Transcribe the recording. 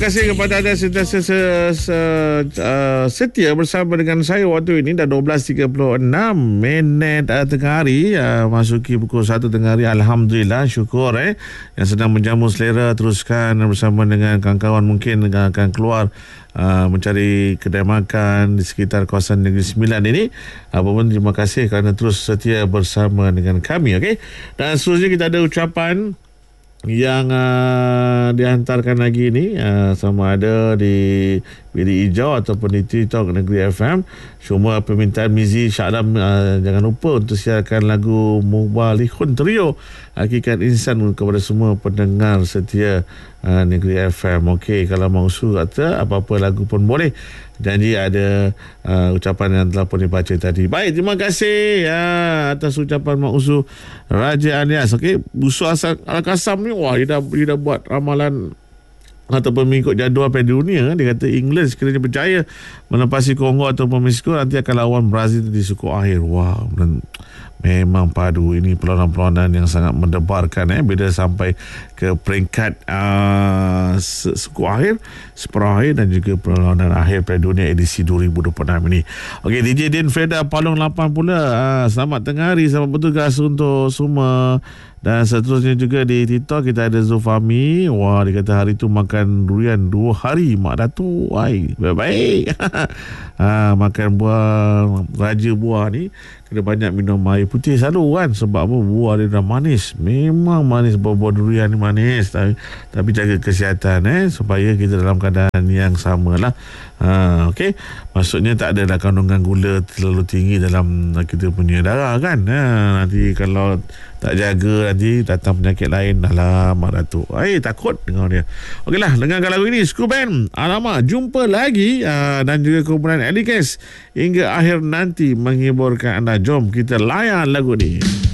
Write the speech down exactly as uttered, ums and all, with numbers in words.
Terima kasih kepada anda sentiasa se- se- uh, setia bersama dengan saya waktu ini. Dah dua belas tiga puluh enam minit uh, tengah hari, uh, masuki pukul satu tengah hari. Alhamdulillah, syukur eh yang sedang menjamu selera. Teruskan bersama dengan kawan-kawan mungkin akan keluar uh, mencari kedai makan di sekitar kawasan Negeri Sembilan ini. Apa pun, terima kasih kerana terus setia bersama dengan kami. Okay? Dan seterusnya kita ada ucapan yang uh, dihantarkan lagi ni, uh, sama ada di Bilik Hijau ataupun di TikTok Negeri F M. Cuma permintaan Mizi Syaklam, uh, jangan lupa untuk siarkan lagu Mubalihun Trio Hakikat Insan kepada semua pendengar setia uh, Negeri F M. Okey, kalau mau usul kata apa-apa lagu pun boleh. Janji ada uh, ucapan yang telah pun dibaca tadi. Baik, terima kasih ya, atas ucapan Mak Usu Raja Alias. Okey, Busu Asal Al-Qassam ni, wah, dia dah, dia dah buat ramalan ataupun mengikut jadual Piala Dunia. Dia kata England sekiranya berjaya melepasi Kongo ataupun Mexico, nanti akan lawan Brazil di suku akhir. Wah, wow, memang padu. Ini perlawanan-perlawanan yang sangat mendebarkan eh, bila sampai ke peringkat uh, suku akhir, separuh akhir dan juga perlawanan akhir Piala Dunia edisi dua ribu dua puluh enam ini. Okey, D J Din Freda Palung lapan pula. Uh, selamat tengah hari, selamat bertugas untuk semua. Dan seterusnya juga di TikTok kita ada Zulfami. Wah, dia kata hari tu makan durian dua hari Mak Datuk. Wai, baik-baik. ha, makan buah, raja buah ni kena banyak minum air putih selalu kan. Sebab apa? Buah dia dah manis. Memang manis, buah-buah durian ni manis. Tapi, tapi jaga kesihatan eh, supaya kita dalam keadaan yang samalah. Ha, okey. Maksudnya tak ada dah kandungan gula terlalu tinggi dalam kita punya darah kan. Ha, nanti kalau tak jaga nanti datang penyakit lain. Alah, Mak Datuk. Eh, takut dengar dia. Okeylah, dengarkan lagu ini. School Band. Alamak, jumpa lagi. Uh, dan juga kumpulan Elikes hingga akhir nanti menghiburkan anda. Jom kita layan lagu ni.